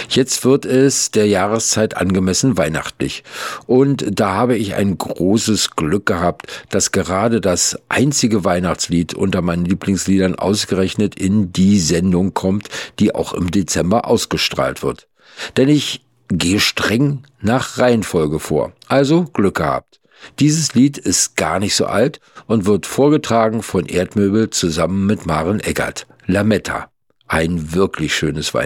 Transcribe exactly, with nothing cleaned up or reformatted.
Jetzt wird es der Jahreszeit angemessen weihnachtlich. Und da habe ich ein großes Glück gehabt, dass gerade das einzige Weihnachtslied unter meinen Lieblingsliedern ausgerechnet in die Sendung kommt, die auch im Dezember ausgestrahlt wird. Denn ich gehe streng nach Reihenfolge vor. Also Glück gehabt. Dieses Lied ist gar nicht so alt und wird vorgetragen von Erdmöbel zusammen mit Maren Eggert. Lametta. Ein wirklich schönes Weihnachten.